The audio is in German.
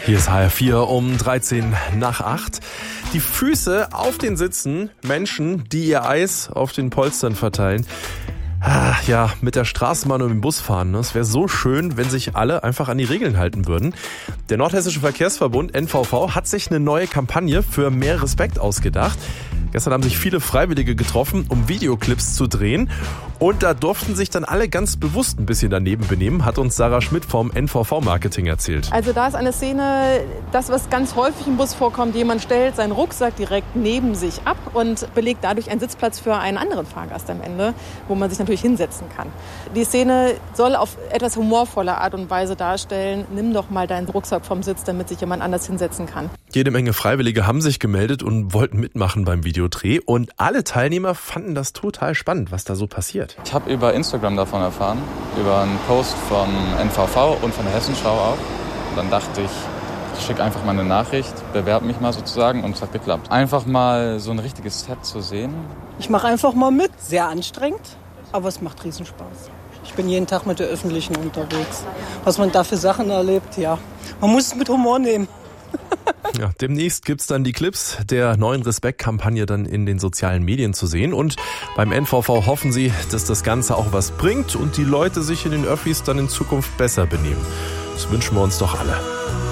Hier ist HR4 um 13 nach 8. Die Füße auf den Sitzen, Menschen, die ihr Eis auf den Polstern verteilen. Ja, mit der Straßenbahn und dem Bus fahren. Es wäre so schön, wenn sich alle einfach an die Regeln halten würden. Der Nordhessische Verkehrsverbund NVV hat sich eine neue Kampagne für mehr Respekt ausgedacht. Gestern haben sich viele Freiwillige getroffen, um Videoclips zu drehen. Und da durften sich dann alle ganz bewusst ein bisschen daneben benehmen, hat uns Sarah Schmidt vom NVV-Marketing erzählt. Also da ist eine Szene, das, was ganz häufig im Bus vorkommt. Jemand stellt seinen Rucksack direkt neben sich ab und belegt dadurch einen Sitzplatz für einen anderen Fahrgast am Ende, wo man sich natürlich hinsetzen kann. Die Szene soll auf etwas humorvolle Art und Weise darstellen. Nimm doch mal deinen Rucksack vom Sitz, damit sich jemand anders hinsetzen kann. Jede Menge Freiwillige haben sich gemeldet und wollten mitmachen beim Videodreh. Und alle Teilnehmer fanden das total spannend, was da so passiert. Ich habe über Instagram davon erfahren, über einen Post vom NVV und von der Hessenschau auch. Und dann dachte ich schicke einfach mal eine Nachricht, bewerbe mich mal sozusagen und es hat geklappt. Einfach mal so ein richtiges Set zu sehen. Ich mache einfach mal mit. Sehr anstrengend, aber es macht Riesenspaß. Ich bin jeden Tag mit der Öffentlichen unterwegs. Was man da für Sachen erlebt, ja. Man muss es mit Humor nehmen. Ja, demnächst gibt's dann die Clips der neuen Respekt-Kampagne dann in den sozialen Medien zu sehen. Und beim NVV hoffen sie, dass das Ganze auch was bringt und die Leute sich in den Öffis dann in Zukunft besser benehmen. Das wünschen wir uns doch alle.